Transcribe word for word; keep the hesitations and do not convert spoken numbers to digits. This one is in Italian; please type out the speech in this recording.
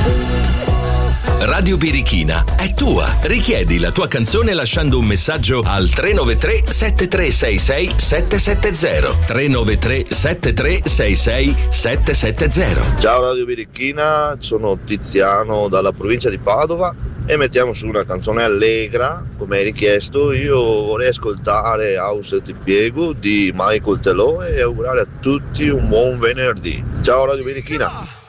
Radio Birichina è tua. Richiedi la tua canzone lasciando un messaggio al tre nove tre sette tre sei sei sette sette zero tre nove tre sette tre sei sei sette sette zero. Ciao Radio Birichina, sono Tiziano dalla provincia di Padova e mettiamo su una canzone allegra come hai richiesto. Io vorrei ascoltare House Ti Piego di Michael Telò e augurare a tutti un buon venerdì. Ciao Radio Birichina.